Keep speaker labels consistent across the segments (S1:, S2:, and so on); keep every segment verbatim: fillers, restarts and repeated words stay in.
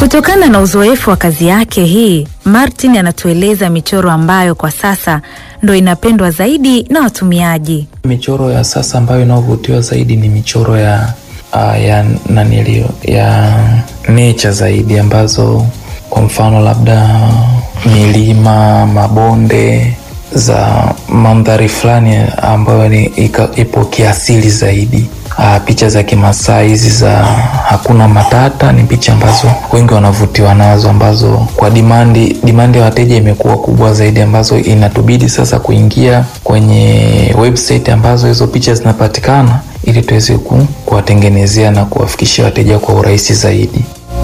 S1: Kutokana na uzoefu wa kazi yake hii, Martin anatueleza michoro ambayo kwa sasa ndo inapendwa zaidi na watumiaji.
S2: Michoro ya sasa ambayo inavutiwa zaidi ni michoro ya uh, ya nanilio ya nature zaidi, ambazo kwa mfano labda milima, mabonde, za mandhari fulani ambayo ni ipo kiasili zaidi. Uh, picha za Kimasai hizi za hakuna matata ni picha ambazo wengi wanavutiwa nazo, ambazo kwa demand demand ya wateja imekuwa kubwa zaidi, ambazo inatubidi sasa kuingia kwenye website ambazo hizo picha zinapatikana ili tuweze kuwatengenezea na kuwafikishia wateja kwa urahisi zaidi.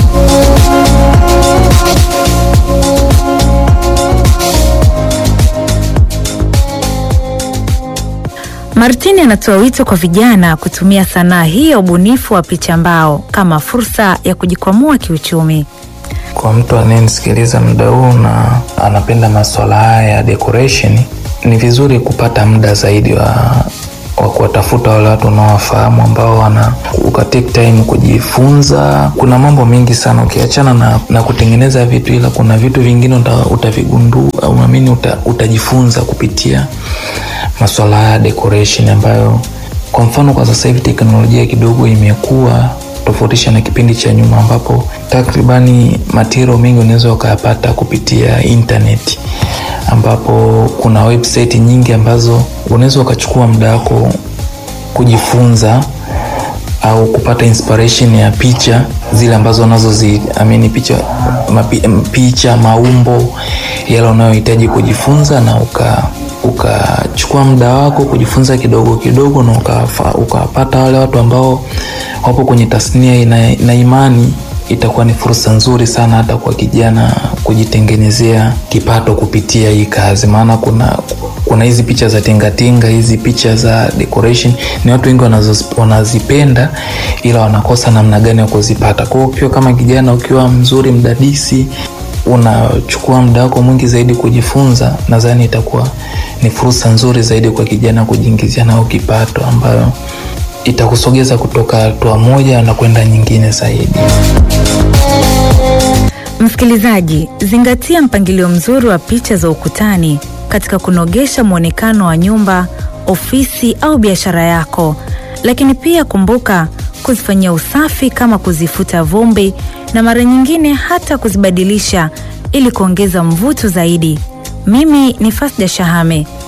S1: Martin anatoa wito kwa vijana kutumia sanaa hii ya ubunifu wa picha mbao kama fursa ya kujikwamua kiuchumi.
S2: Kwa mtu anayenisikiliza muda huu na anapenda masuala haya ya decoration, ni vizuri kupata muda zaidi wa wa kuwatafuta wale watu unaowafahamu ambao wana ukatake time kujifunza. Kuna mambo mengi sana ukiachana na, na kutengeneza vitu, ila kuna vitu vingine uta, utavigundua au naamini uta, utajifunza kupitia masuala ya decoration, ambayo kwa mfano kwa sasa hivi teknolojia kidogo imekuwa tofautisha na kipindi cha nyuma, ambapo takribani material mengi unaweza ukayapata kupitia internet, ambapo kuna website nyingi ambazo unaweza ukachukua muda wako kujifunza au kupata inspiration ya picha zile ambazo nazo zi amini picha mapi, picha maumbo yale unayohitaji kujifunza, na uka ukachukua muda wako kujifunza kidogo kidogo, na ukapata wale watu ambao wapo kwenye tasnia na, na imani itakuwa ni fursa nzuri sana hata kwa kijana kujitengenezea kipato kupitia hii kazi. Maana kuna kuna hizi picha za tingatinga, hizi picha za decoration ni watu wengi wanazipenda, ila wanakosa namna gani ya kuzipata. Kwa hiyo ukiwa kama kijana, ukiwa mzuri mdadisi, unachukua muda wako mwingi zaidi kujifunza, nadhani itakuwa ni fursa nzuri zaidi kwa kijana kujiingizia nao kipato, ambayo itakusogeza kutoka hatua moja na kwenda nyingine zaidi.
S1: Msikilizaji, zingatia mpangilio mzuri wa picha za ukutani katika kunogesha muonekano wa nyumba, ofisi au biashara yako. Lakini pia kumbuka kuzifanyia usafi, kama kuzifuta vumbi na mara nyingine hata kuzibadilisha ili kuongeza mvuto zaidi. Mimi ni Fasda Shahame.